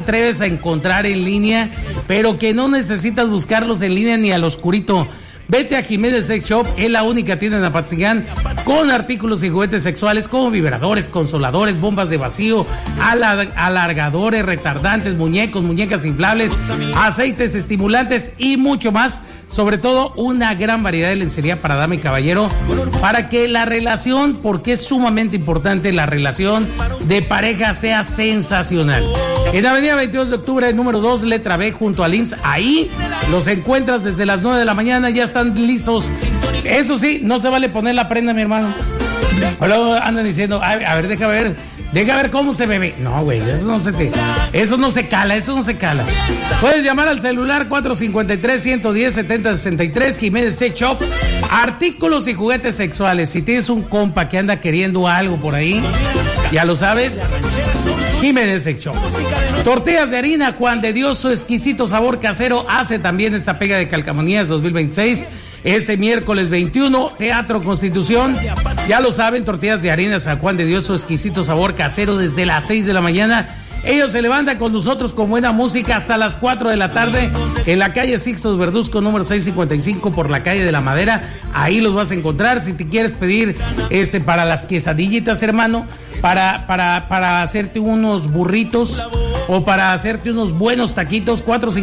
atreves a encontrar en línea, pero que no necesitas buscarlos en línea ni al oscurito. Vete a Jiménez Sex Shop, es la única tienda en Apatzingán con artículos y juguetes sexuales como vibradores, consoladores, bombas de vacío, alargadores, retardantes, muñecos, muñecas inflables, aceites estimulantes y mucho más. Sobre todo una gran variedad de lencería para dama y caballero, para que la relación, porque es sumamente importante, la relación de pareja sea sensacional. En Avenida 22 de Octubre, número 2, letra B, junto al IMSS. Ahí los encuentras desde las 9 de la mañana, ya están listos. Eso sí, no se vale poner la prenda, mi hermano. Luego andan diciendo, a ver, deja ver cómo se bebe. No, güey, eso no se cala. Puedes llamar al celular 453-110-7063, Jiménez Sex Shop. Artículos y juguetes sexuales. Si tienes un compa que anda queriendo algo por ahí, ya lo sabes, Jiménez Sex Shop. Tortillas de harina Juan de Dios, su exquisito sabor casero, hace también esta pega de Calcamonías 2026. Este miércoles 21, Teatro Constitución. Ya lo saben, tortillas de harina San Juan de Dios, su exquisito sabor casero desde las 6 de la mañana. Ellos se levantan con nosotros con buena música hasta las 4 de la tarde en la calle Sixto Verduzco, número 655, por la calle de la Madera. Ahí los vas a encontrar. Si te quieres pedir para las quesadillitas, hermano, para hacerte unos burritos o para hacerte unos buenos taquitos,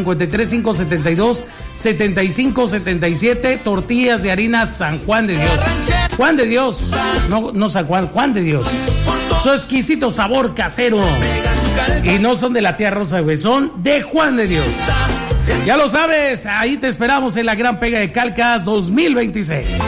453-572-7577, tortillas de harina San Juan de Dios. Juan de Dios, no San Juan, Juan de Dios. Su exquisito sabor casero. Y no son de la tía Rosa, güey, son de Juan de Dios. Ya lo sabes, ahí te esperamos en la gran pega de Calcas 2026.